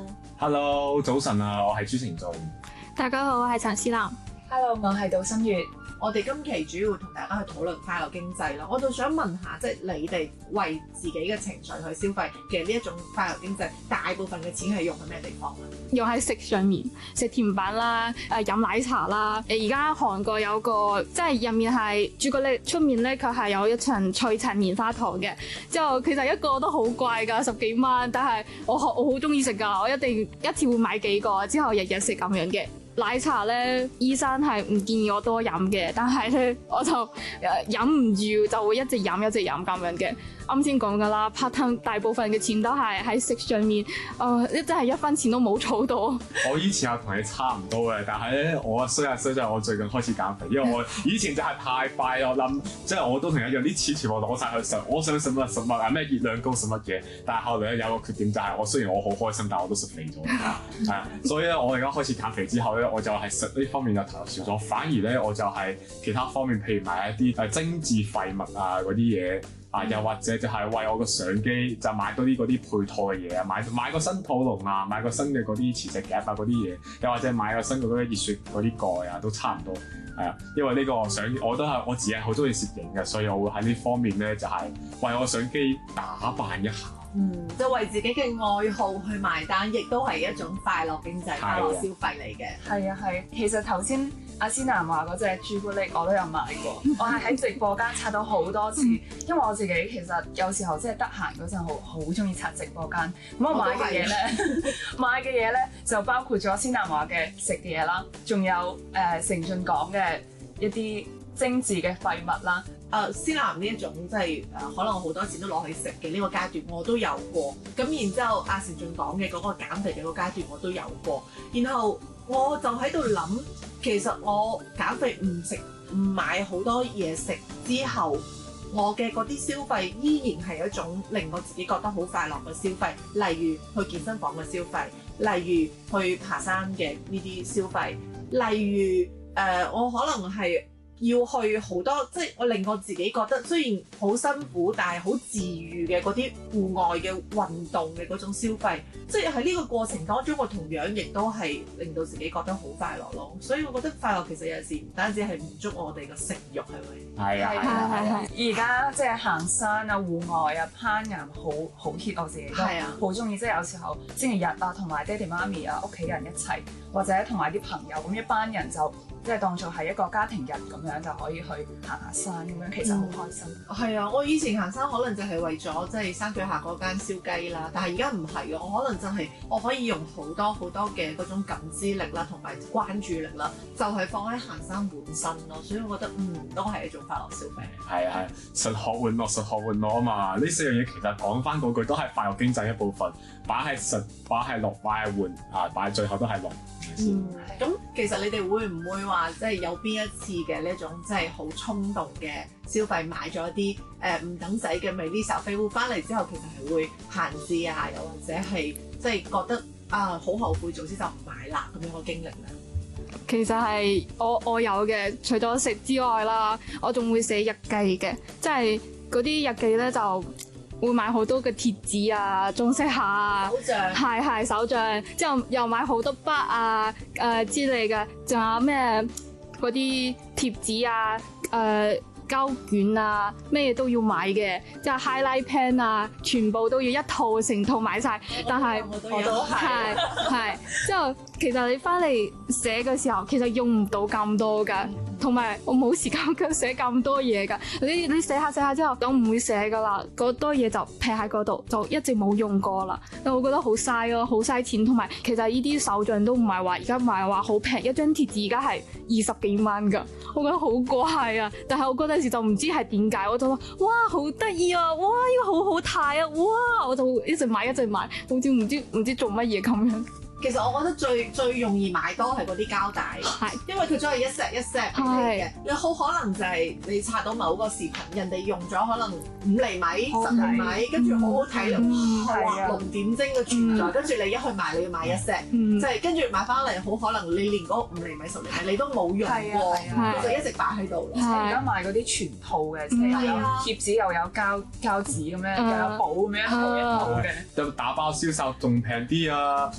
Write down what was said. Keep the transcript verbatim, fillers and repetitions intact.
Hello，Hello，早晨啊，我係朱成仲。 大家好，我係陳思南。 Hello，我係杜心月。 我哋今期主要同大家去討論快樂經濟啦。我就想問下，即係你哋為自己嘅情緒去消費嘅呢一種快樂經濟，大部分嘅錢係用喺咩地方啊？ 用喺食上面，食甜品啦，誒、呃、飲奶茶啦。誒而家韓國有個即係入面係朱古力，出面咧佢係有一層脆層棉花糖嘅。之後其實一個都好貴㗎，十幾蚊。但係我我好中意食㗎，我一定一次會買幾個，之後日日食咁樣嘅。奶茶咧，醫生係唔建議我多飲嘅，但係咧我就誒忍唔住就會一直飲一直飲咁樣嘅。啱先講㗎啦 part time 大部分嘅錢都係喺食上面，誒真係一分錢都冇儲到。 我以前係同你差唔多嘅，但係咧我衰下衰就係我最近開始減肥，因為我以前就係太快，我諗即係我都同一樣啲錢全部攞晒去食，我想食乜食乜啊，咩熱量高食乜嘢。但係後來咧有個缺點就係我雖然我好開心，但係我都食肥咗，係啊，所以咧我而家開始減肥之後咧，我就係食呢方面就投入少咗，反而咧我就係其他方面，譬如買一啲誒精緻廢物啊嗰啲嘢。啊，又或者就係為我個相機就買多啲嗰啲配套嘅嘢啊，買買個新肚籠啊，買個新嘅嗰啲磁石夾啊嗰啲嘢，又或者買個新嘅嗰啲熱雪嗰啲蓋啊，都差唔多係啊。因為呢個相我都係我自己好中意攝影嘅，所以我會喺呢方面咧就係為我相機打扮一下。 嗯，就為自己嘅愛好去埋單，亦都係一種快樂經濟、快樂消費嚟嘅。 係啊係，其實頭先阿思南話嗰隻朱古力我都有買過，我係喺直播間刷到好多次，因為我自己其實有時候即係得閒嗰陣好好中意刷直播間。咁我買嘅嘢咧，買嘅嘢咧就包括咗思南話嘅食嘅嘢啦，仲有誒成俊講嘅一啲精緻嘅廢物啦。 誒思南呢一種即係誒可能我好多錢都攞去食嘅呢個階段我都有過，咁然之後阿成俊講嘅嗰個減肥嘅個階段我都有過，然後我就喺度諗，其實我減肥唔食唔買好多嘢食之後，我嘅嗰啲消費依然係一種令我自己覺得好快樂嘅消費，例如去健身房嘅消費，例如去爬山嘅呢啲消費，例如誒、呃、我可能係要去好多，即係我令我自己覺得雖然好辛苦，但係好治癒嘅嗰啲戶外嘅運動嘅嗰種消費，即係喺呢個過程當中，我同樣亦都係令到自己覺得好快樂咯。所以我覺得快樂其實有陣時唔單止係滿足我哋嘅食慾，係咪？ 係啊係啊係啊！ 而家即係行山啊、戶外啊、攀岩好好 hit，我自己都好中意。即係有時候星期日啊，同埋爹哋媽咪啊、屋企人一齊，或者同埋啲朋友咁一班人就即係當做係一個家庭日咁樣，就可以去行下山咁樣，其實好開心。 係、嗯、啊，我以前行山可能就係為咗即係山腳下嗰間燒雞啦，但係而家唔係啊，我可能就係我可以用好多好多嘅嗰種感知力啦，同埋關注力啦，就係、是、放喺行山本身咯。所以我覺得嗯都係一種快樂消費。係啊係，實學玩樂，實學玩樂啊嘛！呢四樣嘢其實講翻嗰句都係快樂經濟一部分，擺喺實，擺喺樂，擺喺玩啊，擺喺最後都係樂。 嗯，咁其實你哋會唔會話即係有邊一次嘅呢種即係好衝動嘅消費，買咗一啲誒唔等使嘅美麗小廢物翻嚟之後，其實係會閒置啊，又或者係即係覺得啊好後悔，早知就唔買啦咁樣嘅經歷咧？ 其實係我我有嘅，除咗食之外啦，我仲會寫日記嘅，即係嗰啲日記咧就會買好多嘅貼紙啊、裝飾下啊、 手帳， 係係手帳，之後又買好多筆啊、誒、呃、之類嘅，仲有咩嗰啲貼紙啊、誒、呃、膠卷啊，咩都要買嘅，即係 highlight pen 啊，全部都要一套成套買晒。但係我都係係之後其實你翻嚟寫嘅時候，其實用唔到咁多㗎。同埋我冇時間寫咁多嘢㗎，你你寫下寫下之後，我唔會寫㗎啦，嗰多嘢就劈喺嗰度，就一直冇用過啦。我覺得好嘥咯，好嘥錢。同埋其實呢啲手帳都唔係話而家唔係話好平，一張貼紙而家係二十幾蚊㗎，我覺得好貴啊。但係我嗰陣時就唔知係點解，我就話哇好得意啊，哇呢個好好睇啊，哇我就一直買一直買，好似唔知唔知做乜嘢咁樣。 其實我覺得最最容易買多係嗰啲膠帶， 係因為佢真係一 set 一 set 嚟嘅。你好可能就係你刷到某個視頻，人哋用咗可能五厘米、十厘米，跟住好好睇，哇龍點睛嘅存在，跟住你一去買你要買一 set，即係跟住買翻嚟好可能你連嗰五厘米、十厘米你都冇用過，你就一直擺喺度咯。 而家買嗰啲全套嘅，即係有貼紙又有膠膠紙咁樣，又有簿咁樣一套一套嘅。 就打包銷售仲平啲啊！